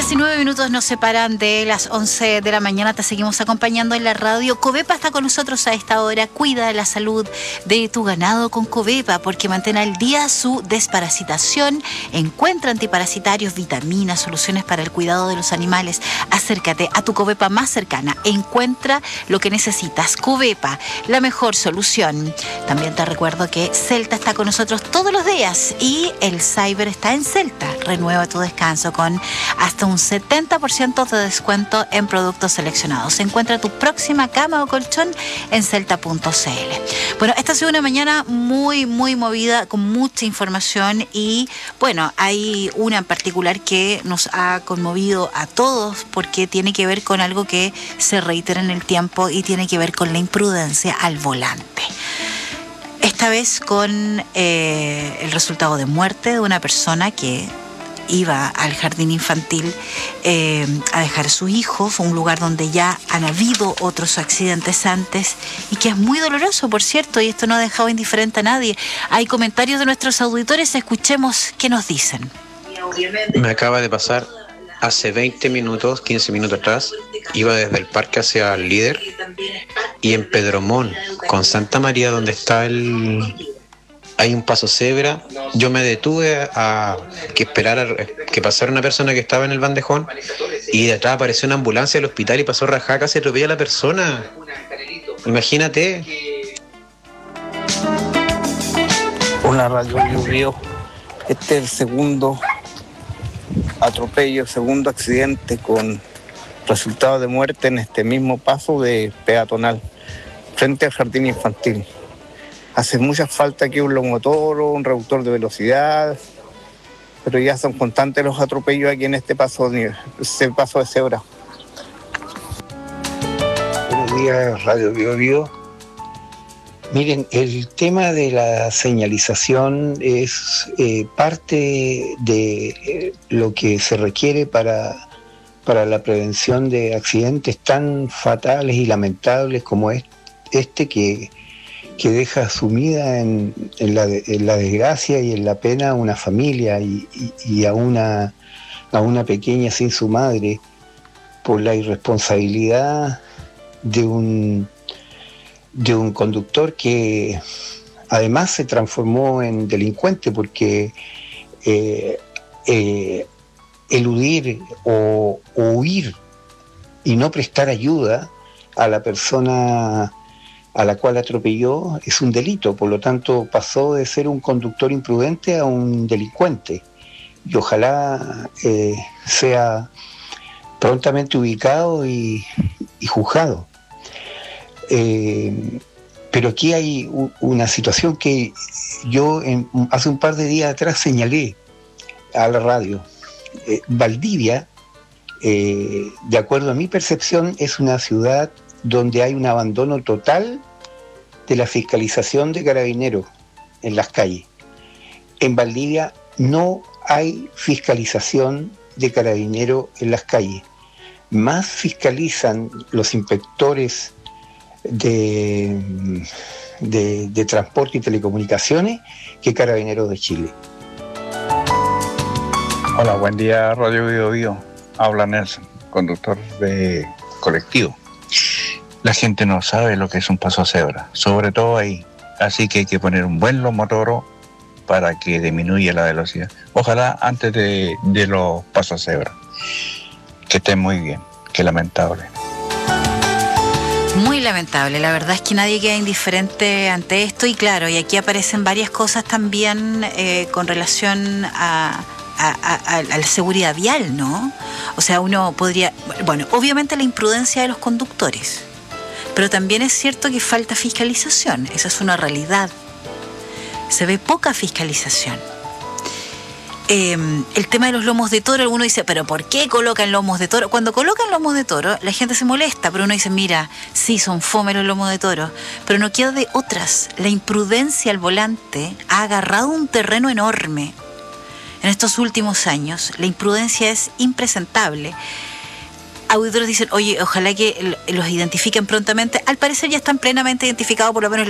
19 minutos nos separan de las 11 de la mañana. Te seguimos acompañando en la radio. Covepa está con nosotros a esta hora. Cuida de la salud de tu ganado con Covepa, porque mantén al día su desparasitación. Encuentra antiparasitarios, vitaminas, soluciones para el cuidado de los animales. Acércate a tu Covepa más cercana. Encuentra lo que necesitas. Covepa, la mejor solución. También te recuerdo que Celta está con nosotros todos los días y el Cyber está en Celta. Renueva tu descanso con hasta un 70% de descuento en productos seleccionados. Encuentra tu próxima cama o colchón en celta.cl. Bueno, esta ha sido una mañana muy movida, con mucha información y, bueno, hay una en particular que nos ha conmovido a todos porque tiene que ver con algo que se reitera en el tiempo y tiene que ver con la imprudencia al volante. Esta vez con el resultado de muerte de una persona que iba al jardín infantil a dejar a sus hijos, un lugar donde ya han habido otros accidentes antes y que es muy doloroso, por cierto, y esto no ha dejado indiferente a nadie. Hay comentarios de nuestros auditores, escuchemos qué nos dicen. Me acaba de pasar hace 20 minutos, 15 minutos atrás. Iba desde el parque hacia el Líder y en Pedromón, con Santa María, donde está hay un paso cebra. Yo me detuve a que esperara que pasara una persona que estaba en el bandejón y de atrás apareció una ambulancia del hospital y pasó rajaca, se atropella a la persona. Imagínate. Una radio Bio. Este es el segundo atropello, segundo accidente con resultado de muerte en este mismo paso de peatonal frente al jardín infantil. Hace mucha falta aquí un lomotor o un reductor de velocidad, pero ya son constantes los atropellos aquí en este paso de cebra. Buenos días, Radio Bio. Miren, el tema de la señalización es parte de lo que se requiere para la prevención de accidentes tan fatales y lamentables como este que deja sumida en la desgracia y en la pena a una familia y a una pequeña sin su madre por la irresponsabilidad de un conductor que además se transformó en delincuente porque eludir o huir y no prestar ayuda a la persona a la cual atropelló es un delito, por lo tanto pasó de ser un conductor imprudente a un delincuente y ojalá sea prontamente ubicado y juzgado. Pero aquí hay una situación que yo hace un par de días atrás señalé a la radio. Valdivia, de acuerdo a mi percepción, es una ciudad donde hay un abandono total de la fiscalización de carabineros en las calles. En Valdivia no hay fiscalización de carabineros en las calles. Más fiscalizan los inspectores de transporte y telecomunicaciones que Carabineros de Chile. Hola, buen día, Radio Bio. Habla Nelson, conductor de colectivo. La gente no sabe lo que es un paso a cebra, sobre todo ahí. Así que hay que poner un buen lomotoro para que disminuya la velocidad. Ojalá antes de los pasos a cebra. Que estén muy bien, qué lamentable. Muy lamentable, la verdad es que nadie queda indiferente ante esto y claro, y aquí aparecen varias cosas también con relación a la seguridad vial, ¿no? O sea, uno podría, bueno, obviamente la imprudencia de los conductores, pero también es cierto que falta fiscalización, esa es una realidad. Se ve poca fiscalización. El tema de los lomos de toro, alguno dice, ¿pero por qué colocan lomos de toro? Cuando colocan lomos de toro, la gente se molesta, pero uno dice, mira, sí, son fome los lomos de toro, pero no queda de otras. La imprudencia al volante ha agarrado un terreno enorme. En estos últimos años, la imprudencia es impresentable. Auditores dicen, oye, ojalá que los identifiquen prontamente. Al parecer ya están plenamente identificados, por lo menos